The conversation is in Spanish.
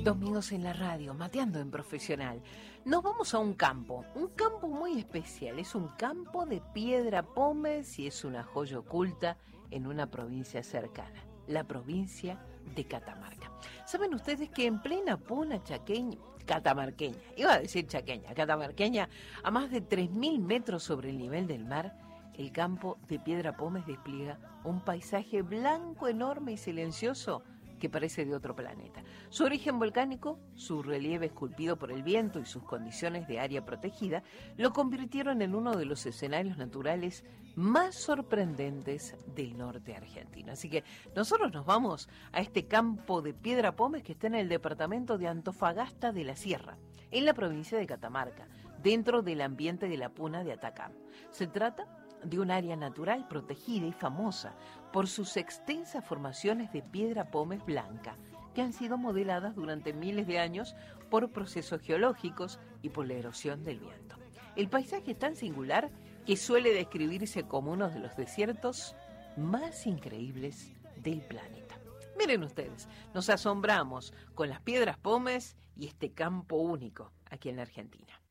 Domingos en la radio, mateando en profesional. Nos vamos a un campo muy especial. Es un campo de piedra pómez y es una joya oculta en una provincia cercana, la provincia de Catamarca. ¿Saben ustedes que en plena puna catamarqueña, iba a decir chaqueña, catamarqueña, a más de 3.000 metros sobre el nivel del mar, el campo de piedra pómez despliega un paisaje blanco, enorme y silencioso que parece de otro planeta. Su origen volcánico, su relieve esculpido por el viento y sus condiciones de área protegida lo convirtieron en uno de los escenarios naturales más sorprendentes del norte argentino. Así que nosotros nos vamos a este campo de piedra pómez que está en el departamento de Antofagasta de la Sierra, en la provincia de Catamarca, dentro del ambiente de la Puna de Atacama. Se trata de un área natural protegida y famosa por sus extensas formaciones de piedra pómez blanca, que han sido modeladas durante miles de años por procesos geológicos y por la erosión del viento. El paisaje es tan singular que suele describirse como uno de los desiertos más increíbles del planeta. Miren ustedes, nos asombramos con las piedras pómez y este campo único aquí en la Argentina.